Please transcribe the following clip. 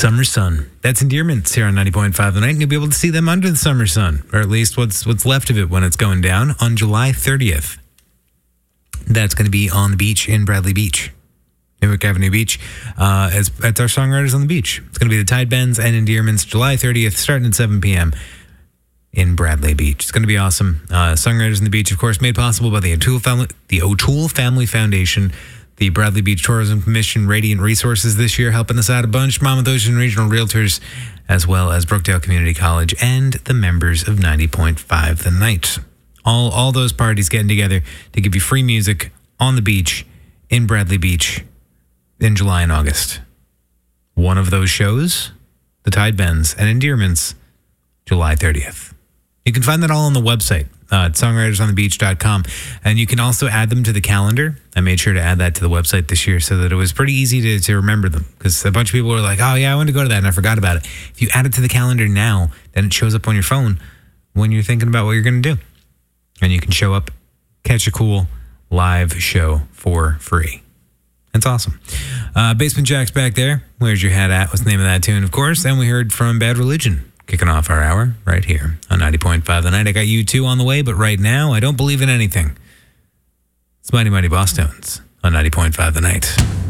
Summer Sun. That's Endearments here on 90.5 The Night, and you'll be able to see them under the summer sun, or at least what's left of it when it's going down, on July 30th. That's going to be on the beach in Bradley Beach, Newark Avenue Beach. It's our Songwriters on the Beach. It's going to be the Tidebends and Endearments, July 30th, starting at 7 p.m. in Bradley Beach. It's going to be awesome. Songwriters on the Beach, of course, made possible by the O'Toole Family Foundation, the Bradley Beach Tourism Commission, Radiant Resources this year, helping us out a bunch, Monmouth Ocean Regional Realtors, as well as Brookdale Community College, and the members of 90.5 The Night. All those parties getting together to give you free music on the beach in Bradley Beach in July and August. One of those shows, the Tidebends and Endearments, July 30th. You can find that all on the website, songwritersonthebeach.com, and you can also add them to the calendar. I made sure to add that to the website this year so that it was pretty easy to remember them, because a bunch of people were like, oh yeah, I wanted to go to that and I forgot about it. If you add it to the calendar now, then it shows up on your phone when you're thinking about what you're going to do. And you can show up, catch a cool live show for free. That's awesome. Basement Jack's back there. Where's Your Hat At? What's the name of that tune, of course. And we heard from Bad Religion, kicking off our hour right here on 90.5 The Night. I got U2 on the way, but right now, I don't believe in anything. It's Mighty Mighty Boss Tones on 90.5 The Night.